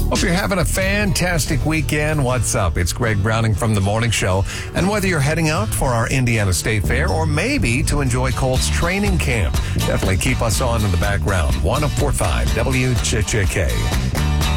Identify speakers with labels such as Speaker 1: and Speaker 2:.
Speaker 1: Hope you're having a fantastic weekend. What's up? It's Greg Browning from The Morning Show. And whether you're heading out for our Indiana State Fair or maybe to enjoy Colts training camp, definitely keep us on in the background. 104.5 WCCK.